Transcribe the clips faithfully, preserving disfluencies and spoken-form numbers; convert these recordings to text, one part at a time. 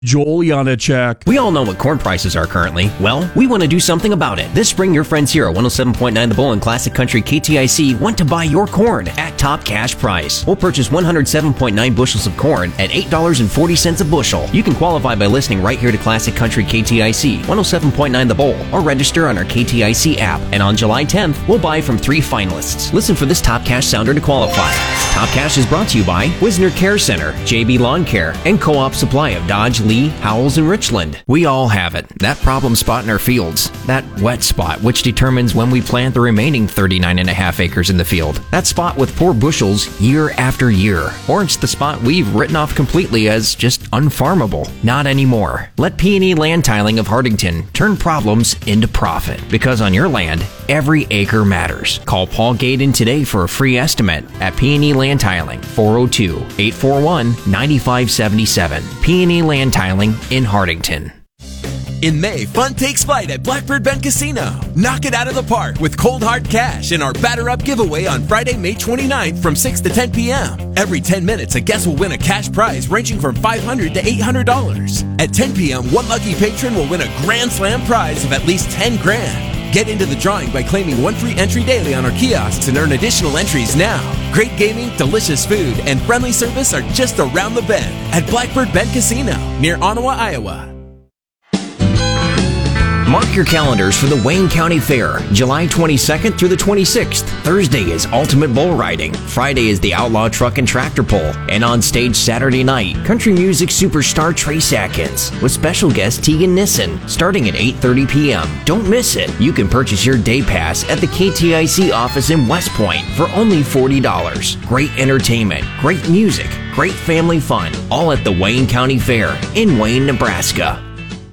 Joel Janacek. We all know what corn prices are currently. Well, we want to do something about it. This spring, your friends here at one oh seven point nine The Bull and Classic Country K T I C want to buy your corn at top cash price. We'll purchase one hundred seven point nine bushels of corn at eight dollars and forty cents a bushel. You can qualify by listening right here to Classic Country K T I C, one oh seven point nine The Bull, or register on our K T I C app. And on July tenth, we'll buy from three finalists. Listen for this Top Cash sounder to qualify. Top Cash is brought to you by Wisner Care Center, J B Lawn Care, and Co-op Supply of Dodge, Lee, Howells, and Richland. We all have it. That problem spot in our fields. That wet spot, which determines when we plant the remaining thirty-nine and a half acres in the field. That spot with poor bushels year after year. Or it's the spot we've written off completely as just unfarmable. Not anymore. Let P and E Land Tiling of Hardington turn problems into profit. Because on your land, every acre matters. Call Paul Gaden today for a free estimate at P and E Land Tiling, four oh two, eight four one, nine five seven seven. P and E Land Tiling in Hardington. In May, fun takes flight at Blackbird Bend Casino. Knock it out of the park with cold hard cash in our Batter Up giveaway on Friday, May twenty-ninth from six to ten p.m. Every ten minutes, a guest will win a cash prize ranging from five hundred dollars to eight hundred dollars. At ten p.m., one lucky patron will win a Grand Slam prize of at least ten grand. Get into the drawing by claiming one free entry daily on our kiosks and earn additional entries now. Great gaming, delicious food, and friendly service are just around the bend at Blackbird Bend Casino near Ottawa, Iowa. Mark your calendars for the Wayne County Fair, July twenty-second through the twenty-sixth. Thursday is Ultimate Bull Riding. Friday is the Outlaw Truck and Tractor Pull. And on stage Saturday night, country music superstar Trace Atkins with special guest Tegan Nissen, starting at eight thirty p.m. Don't miss it. You can purchase your day pass at the K T I C office in West Point for only forty dollars. Great entertainment, great music, great family fun, all at the Wayne County Fair in Wayne, Nebraska.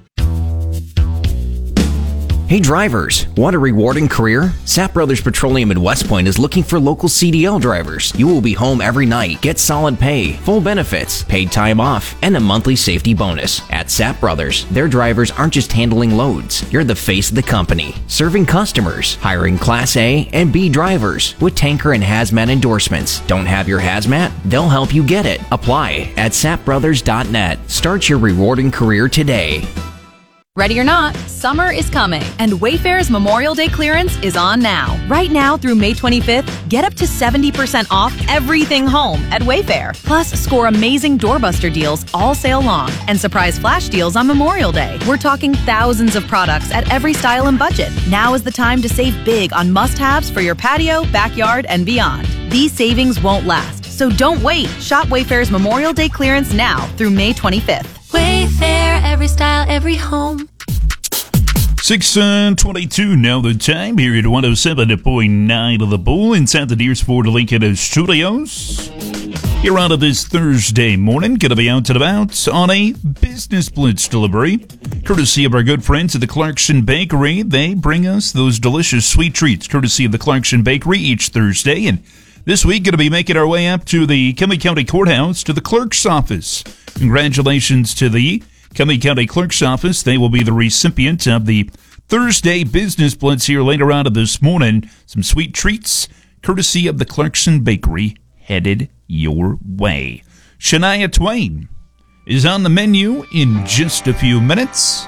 Hey drivers, want a rewarding career? Sapp Brothers Petroleum in West Point is looking for local C D L drivers. You will be home every night, get solid pay, full benefits, paid time off, and a monthly safety bonus. At Sapp Brothers, their drivers aren't just handling loads. You're the face of the company, serving customers, hiring Class A and B drivers with tanker and hazmat endorsements. Don't have your hazmat? They'll help you get it. Apply at sap brothers dot net. Start your rewarding career today. Ready or not, summer is coming, and Wayfair's Memorial Day clearance is on now. Right now through May twenty-fifth, get up to seventy percent off everything home at Wayfair. Plus, score amazing doorbuster deals all sale long and surprise flash deals on Memorial Day. We're talking thousands of products at every style and budget. Now is the time to save big on must-haves for your patio, backyard, and beyond. These savings won't last, so don't wait. Shop Wayfair's Memorial Day clearance now through May twenty-fifth. Wayfair, every style, every home. six twenty-two now the time here at one oh seven point nine of The Bull inside the Deersford Lincoln Studios. Here on this Thursday morning, going to be out and about on a Business Blitz delivery, courtesy of our good friends at the Clarkson Bakery. They bring us those delicious sweet treats, courtesy of the Clarkson Bakery each Thursday, and this week, going to be making our way up to the Kemah County Courthouse, to the clerk's office. Congratulations to the Kemah County Clerk's Office. They will be the recipient of the Thursday Business Blitz here later on this morning. Some sweet treats, courtesy of the Clarkson Bakery, headed your way. Shania Twain is on the menu in just a few minutes.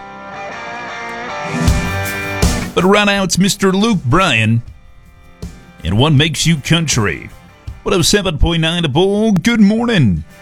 But right now, it's Mister Luke Bryan and What Makes You Country. one oh seven point nine The Bull, good morning.